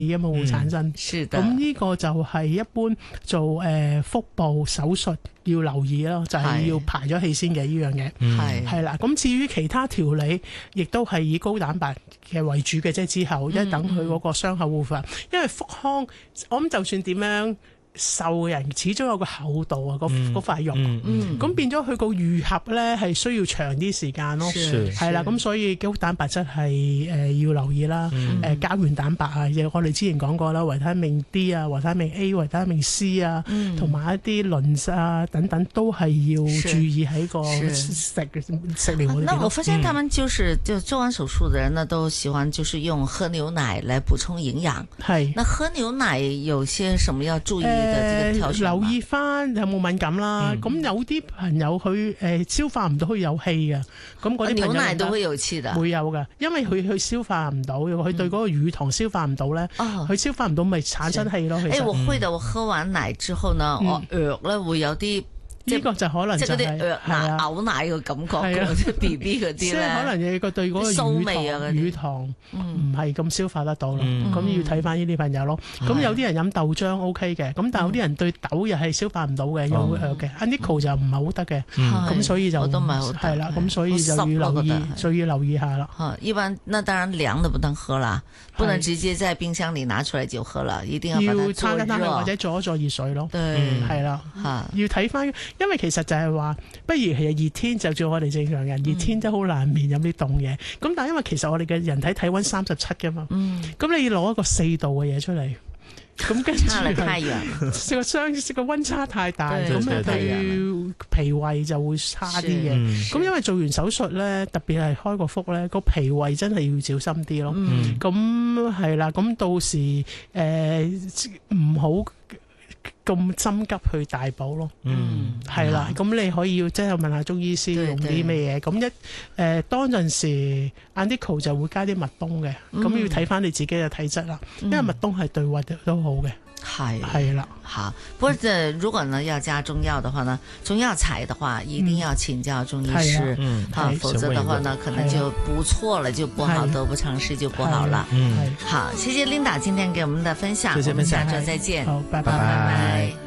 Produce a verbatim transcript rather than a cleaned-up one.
嘅嘛會產生。 是的。 咁呢個就係一般做誒、呃、腹部手術要留意咯，就係、是、要排咗氣先嘅呢樣嘢。 係係啦，咁至於其他調理，亦都係以高蛋白嘅為主嘅啫。之後一等佢嗰個傷口護法，因為腹腔，我諗就算點樣瘦嘅人，始終有個厚度啊，嗰嗰塊肉，咁、嗯嗯、變咗佢個愈合咧係需要長啲時間咯。係啦，咁所以高蛋白質係誒、呃、要留意啦。誒、嗯呃、膠原蛋白啊，我哋之前講過啦，維他命 D 啊，維他命 A、維他命 C 啊，同、嗯、埋一啲磷啊等等都係要注意喺個食食療嗰邊。 那我發現他們就是就做完手術的人呢，都喜歡就是用喝牛奶來補充營養。係，那喝牛奶有些什麼要注意？誒、呃，留意翻有冇敏感啦。咁、嗯、有啲朋友佢誒、呃、消化唔到，佢有氣嘅。咁嗰啲牛奶都會有氣的，會有嘅，因為佢佢消化唔到，佢對嗰個乳糖消化唔到咧，佢、嗯、消化唔到咪產生氣咯。誒、欸， 我會的，我喝完奶之後呢，嗯、我藥咧會有啲。 呢、這個就可能就係、是、 啲嘔奶嘅感覺，即係 B B 嗰啲咧，即係可能你個對嗰個乳糖乳糖唔係咁消化得到啦，咁、嗯、要睇翻呢啲朋友咯。咁、嗯、有啲人飲豆漿 O K 嘅，咁但係有啲人對豆又係消化唔到嘅，有誒嘅。阿 Nico 就唔係好得嘅，咁、嗯、所以就我都唔係好係啦，咁所以就要留意，就要留意下啦。 嚇，一般那當然涼的不能喝啦，不能直接在冰箱裡拿出來就喝啦，一定要把它做熱或者做一做熱水咯。 對， 係啦，要睇翻。因為其實就係話，不如其實熱天就做我哋正常人，熱天都好難免飲啲凍嘢。咁、嗯、但係因為其實我哋嘅人體體溫三十七㗎嘛，咁、嗯、你要攞一個四度嘅嘢出嚟，咁跟住個相個溫差太大，咁對脾胃就會差啲嘅。咁、嗯、因為做完手術咧，特別係開個腹咧，個脾胃真係要小心啲咯。咁係啦，咁到時誒唔好咁心急去大補咯，嗯，係啦，咁你可以要即係問下中醫師用啲咩嘢，咁一誒、呃、當陣時 Andico 就會加啲麥冬嘅，咁、嗯、要睇翻你自己嘅體質啦、嗯，因為麥冬係對胃都好嘅，係係啦， 好。不過誒，如果呢要加中藥的話呢，中藥材的話一定要請教中醫師，嗯，啊，否則的話呢可能就補錯了就不好，得不償失就不好了。嗯，好，謝謝 Linda 今天給我們的分享，謝謝分享，我們下周再見， 好，拜拜。 拜拜。